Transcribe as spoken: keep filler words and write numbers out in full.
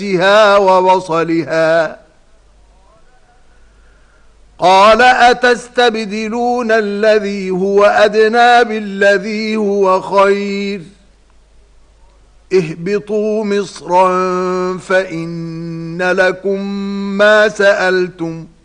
ها وبصلها قال أتستبدلون الذي هو أدنى بالذي هو خير اهبطوا مصرا فإن لكم ما سألتم